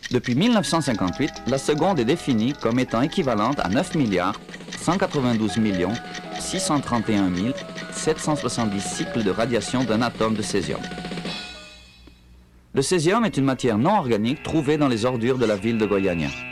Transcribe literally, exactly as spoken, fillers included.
Depuis mille neuf cent cinquante-huit, la seconde est définie comme étant équivalente à neuf milliards cent quatre-vingt-douze millions six cent trente et un mille sept cent soixante-dix cycles de radiation d'un atome de césium. Le césium est une matière non organique trouvée dans les ordures de la ville de Goiânia.